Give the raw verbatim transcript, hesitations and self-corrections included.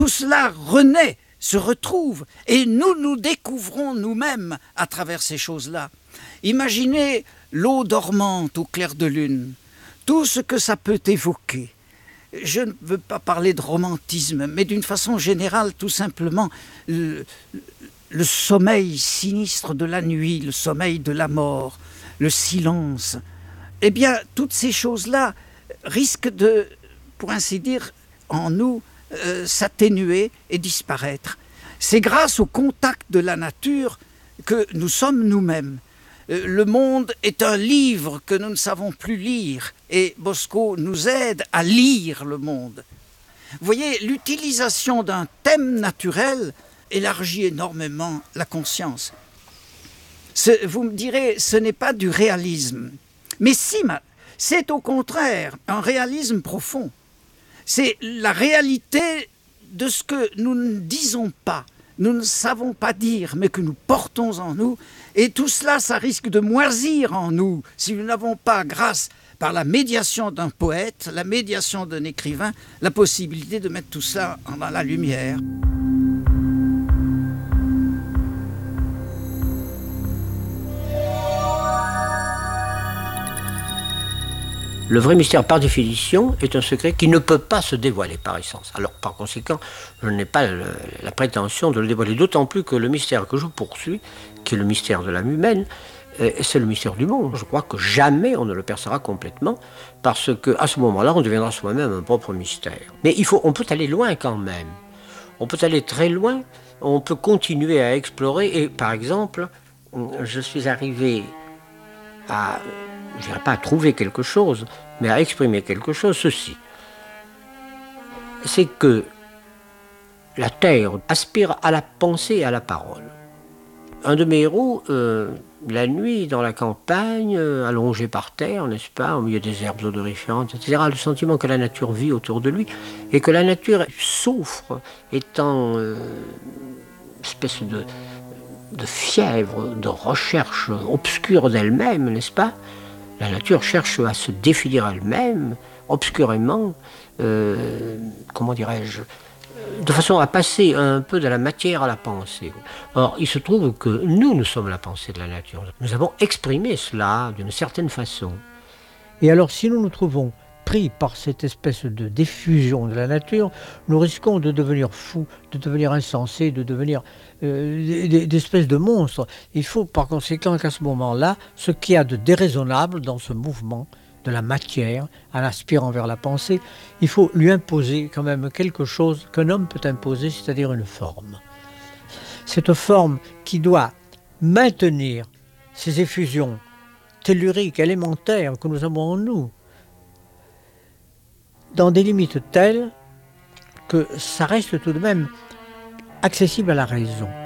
Tout cela renaît, se retrouve, et nous nous découvrons nous-mêmes à travers ces choses-là. Imaginez l'eau dormante au clair de lune, tout ce que ça peut évoquer. Je ne veux pas parler de romantisme, mais d'une façon générale, tout simplement, le, le sommeil sinistre de la nuit, le sommeil de la mort, le silence. Eh bien, toutes ces choses-là risquent de, pour ainsi dire, en nous, euh, s'atténuer et disparaître. C'est grâce au contact de la nature que nous sommes nous-mêmes. Le monde est un livre que nous ne savons plus lire et Bosco nous aide à lire le monde. Vous voyez, l'utilisation d'un thème naturel élargit énormément la conscience. Ce, vous me direz, ce n'est pas du réalisme. Mais si, c'est au contraire un réalisme profond. C'est la réalité de ce que nous ne disons pas, nous ne savons pas dire, mais que nous portons en nous. Et tout cela, ça risque de moisir en nous si nous n'avons pas, grâce par la médiation d'un poète, la médiation d'un écrivain, la possibilité de mettre tout ça dans la lumière. Le vrai mystère, par définition, est un secret qui ne peut pas se dévoiler par essence. Alors, par conséquent, je n'ai pas le, la prétention de le dévoiler, d'autant plus que le mystère que je poursuis, qui est le mystère de l'âme humaine, euh, c'est le mystère du monde. Je crois que jamais on ne le percera complètement, parce qu'à ce moment-là, on deviendra soi-même un propre mystère. Mais il faut, on peut aller loin quand même. On peut aller très loin, on peut continuer à explorer, et par exemple, je suis arrivé à... je ne dirais pas à trouver quelque chose, mais à exprimer quelque chose, ceci. C'est que la Terre aspire à la pensée et à la parole. Un de mes héros, euh, la nuit, dans la campagne, euh, allongé par terre, n'est-ce pas, au milieu des herbes odoriférantes, et cetera, a le sentiment que la nature vit autour de lui, et que la nature souffre, étant euh, une espèce de, de fièvre, de recherche obscure d'elle-même, n'est-ce pas? La nature cherche à se définir elle-même, obscurément, euh, comment dirais-je, de façon à passer un peu de la matière à la pensée. Or, il se trouve que nous, nous sommes la pensée de la nature. Nous avons exprimé cela d'une certaine façon. Et alors, si nous nous trouvons pris par cette espèce de diffusion de la nature, nous risquons de devenir fous, de devenir insensés, de devenir euh, des, des espèces de monstres. Il faut par conséquent qu'à ce moment-là, ce qu'il y a de déraisonnable dans ce mouvement de la matière, en aspirant vers la pensée, il faut lui imposer quand même quelque chose qu'un homme peut imposer, c'est-à-dire une forme. Cette forme qui doit maintenir ces effusions telluriques, élémentaires que nous avons en nous, dans des limites telles que ça reste tout de même accessible à la raison.